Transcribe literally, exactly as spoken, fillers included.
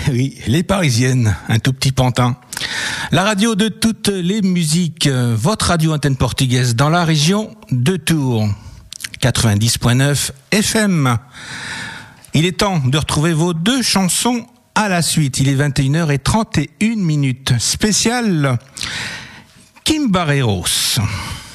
Oui, les Parisiennes, un tout petit pantin. La radio de toutes les musiques, votre radio antenne portugaise dans la région de Tours, quatre-vingt-dix point neuf F M. Il est temps de retrouver vos deux chansons à la suite. Il est vingt et une heures trente et une minutes. Spécial Kim Barreiros.